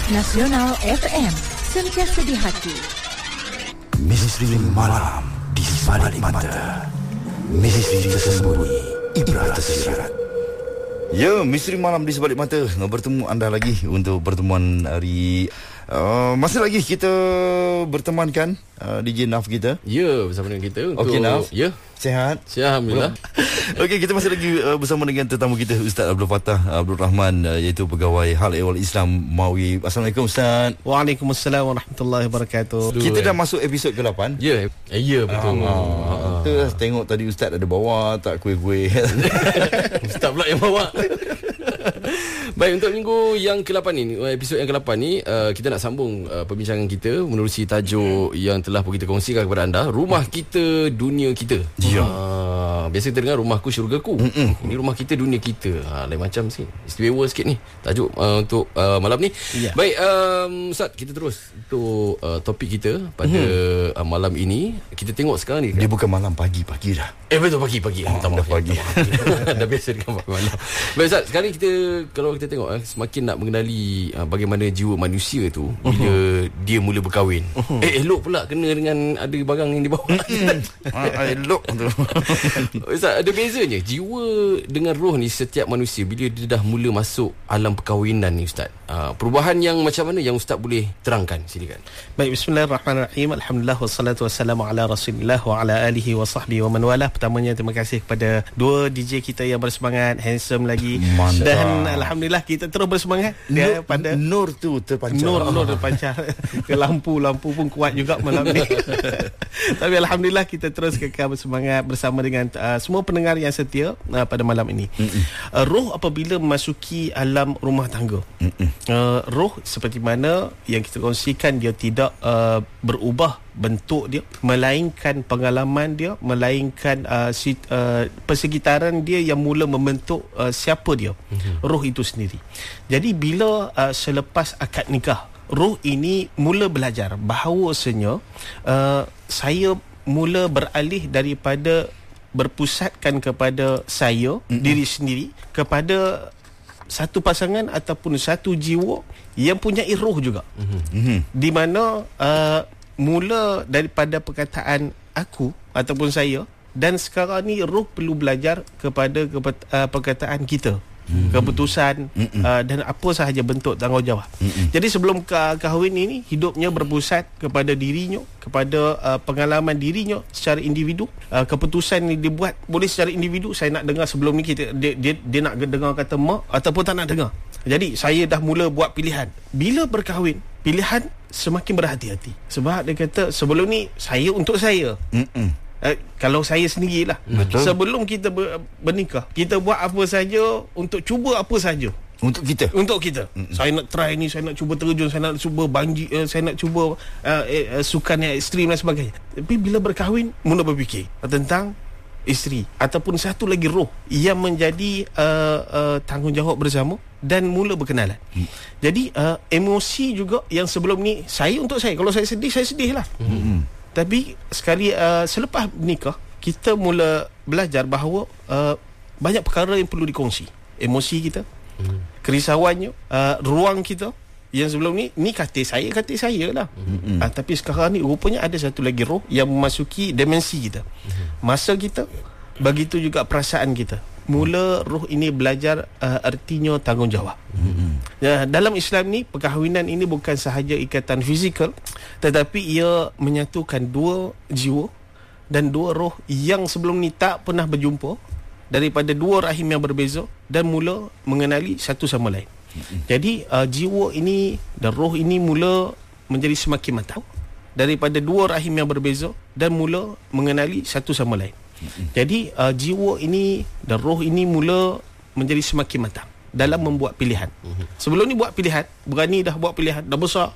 Nasional FM, sentiasa di hati. Misteri malam di balik mata. Misteri tersembunyi, ibrah tersirat. Ya, misteri malam di sebalik mata. Bertemu anda lagi untuk pertemuan hari. Masih lagi kita bertemankan DJ Naf kita. Ya, bersama dengan kita untuk... Okey, Naf. Ya. Sihat? Sihat, Alhamdulillah. Okey, kita masih lagi bersama dengan tetamu kita, Ustaz Abdul Fattah Abdul Rahman, iaitu pegawai Hal Ehwal Islam Mawi. Assalamualaikum, Ustaz. Waalaikumsalam warahmatullahi wabarakatuh. Kita dah masuk episod ke-8. Ya, ya betul. Kita tengok tadi Ustaz ada bawa tak kuih-kuih. Ustaz pula yang bawa. Baik, untuk minggu yang ke-8 ni, episod yang ke-8 ni, kita nak sambung perbincangan kita menerusi tajuk yang telah pun kita kongsikan kepada anda, Rumah Kita, Dunia Kita. Ya. Biasa kita dengar rumahku syurgaku. Ini rumah kita, dunia kita. Lain macam sih. Istimewa sikit ni tajuk untuk malam ni. Ya. Baik, Ustaz, kita terus untuk topik kita pada malam ini. Kita tengok sekarang ni. Dia bukan malam, pagi dah. Betul, pagi. Dah pagi. Dah biasa dengan malam. Baik, Ustaz, sekarang ni kalau kita tengok semakin nak mengenali bagaimana jiwa manusia tu bila dia mula berkahwin. Elok pula kena dengan ada barang yang dibawa. Elok tu. Ustaz, ada bezanya jiwa dengan roh ni setiap manusia bila dia dah mula masuk alam perkahwinan ni, Ustaz. Perubahan yang macam mana yang Ustaz boleh terangkan? Silakan. Baik, bismillahirrahmanirrahim. Alhamdulillah wassalatu wassalamu ala Rasulillah wa ala alihi wa sahbihi wa man walah. Pertamanya terima kasih kepada dua DJ kita yang bersemangat, handsome lagi. Mantap. Dan alhamdulillah kita terus bersemangat. Dia pada Nur tu terpancar. Nur terpancar. Ke lampu pun kuat juga malam ni. Tapi alhamdulillah kita terus kekal bersemangat bersama dengan semua pendengar yang setia pada malam ini. Roh apabila memasuki alam rumah tangga, roh seperti mana yang kita kongsikan, dia tidak berubah bentuk dia, melainkan pengalaman dia, melainkan persekitaran dia yang mula membentuk siapa dia, roh itu sendiri. Jadi bila selepas akad nikah, roh ini mula belajar bahawasanya saya mula beralih daripada berpusatkan kepada saya, diri sendiri, kepada satu pasangan ataupun satu jiwa yang punya roh juga. Di mana mula daripada perkataan aku ataupun saya, dan sekarang ni roh perlu belajar kepada perkataan kita, keputusan dan apa sahaja bentuk tanggungjawab. Jadi sebelum kahwin ini, hidupnya berpusat kepada dirinya, kepada pengalaman dirinya secara individu. Keputusan ni dibuat boleh secara individu. Saya nak dengar sebelum ni dia nak dengar kata mak ataupun tak nak dengar. Jadi saya dah mula buat pilihan. Bila berkahwin, pilihan semakin berhati-hati. Sebab dia kata sebelum ni saya untuk saya. Kalau saya sendirilah, sebelum kita bernikah, kita buat apa saja untuk cuba apa saja untuk kita. Saya nak try ni, saya nak cuba terjun, saya nak cuba bungee, saya nak cuba sukan yang ekstrim dan sebagainya. Tapi bila berkahwin, mula berfikir tentang isteri ataupun satu lagi roh yang menjadi tanggungjawab bersama dan mula berkenalan. Jadi emosi juga yang sebelum ni saya untuk saya. Kalau saya sedih lah. Tapi sekali selepas nikah, kita mula belajar bahawa banyak perkara yang perlu dikongsi. Emosi kita, kerisauannya, ruang kita. Yang sebelum ni katil saya lah. Tapi sekarang ni rupanya ada satu lagi roh yang memasuki dimensi kita, masa kita, begitu juga perasaan kita. Mula roh ini belajar artinya tanggungjawab. Dalam Islam ni, perkahwinan ini bukan sahaja ikatan fizikal, tetapi ia menyatukan dua jiwa dan dua roh yang sebelum ni tak pernah berjumpa, daripada dua rahim yang berbeza, dan mula mengenali satu sama lain. Jadi jiwa ini dan roh ini mula menjadi semakin matang daripada dua rahim yang berbeza, dan mula mengenali satu sama lain. Jadi jiwa ini dan roh ini mula menjadi semakin matang dalam membuat pilihan. Sebelum ni buat pilihan, berani dah buat pilihan, dah besar,